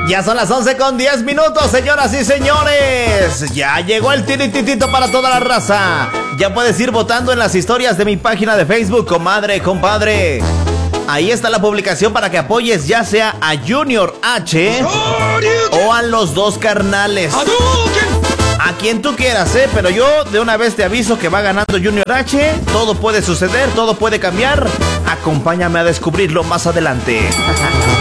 Ya son las 11:10, señoras y señores. Ya llegó el tirititito para toda la raza. Ya puedes ir votando en las historias de mi página de Facebook, comadre, compadre. Ahí está la publicación para que apoyes ya sea a Junior H o a los dos carnales. A quien tú quieras, pero yo de una vez te aviso que va ganando Junior H. Todo puede suceder, todo puede cambiar. Acompáñame a descubrirlo más adelante.